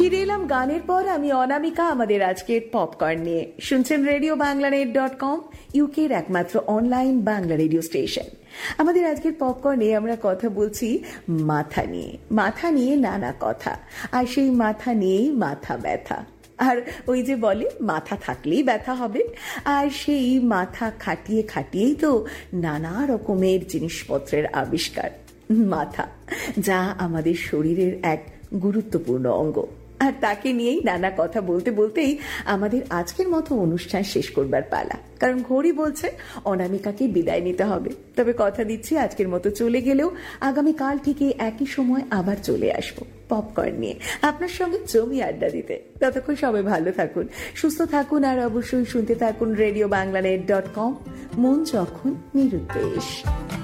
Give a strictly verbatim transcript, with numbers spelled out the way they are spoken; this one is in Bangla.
ফিরে এলাম গানের পর। আমি অনামিকা, আমাদের আজকের পপকর্ন নিয়ে। শুনছেন radio Bangla net dot com, ইউকের একমাত্র অনলাইন বাংলা রেডিও স্টেশন। আমাদের আজকের পপকর্নে আমরা কথা বলছি মাথা নিয়ে। মাথা নিয়ে নানা কথা, আর সেই মাথা নিয়েই মাথা ব্যথা। আর ওই যে বলে মাথা থাকলেই ব্যথা হবে, আর সেই মাথা খাটিয়ে খাটিয়েই তো নানা রকমের জিনিসপত্রের আবিষ্কার। মাথা, যা আমাদের শরীরের এক গুরুত্বপূর্ণ অঙ্গ, আর তাকে নিয়েই নানা কথা বলতে বলতেই আমাদের আজকের মতো অনুষ্ঠান শেষ করবার পালা। কারণ ঘড়ি বলছে অনামিকাকে বিদায় নিতে হবে। তবে কথা দিচ্ছি, আজকের মতো চলে গেলেও আগামীকাল ঠিক একই সময় আবার চলে আসবো পপকর্ন নিয়ে, আপনার সঙ্গে জমি আড্ডা দিতে। ততক্ষণ সবাই ভালো থাকুন, সুস্থ থাকুন, আর অবশ্যই শুনতে থাকুন radio Bangla net dot com, মন যখন নিরুদ্দেশ।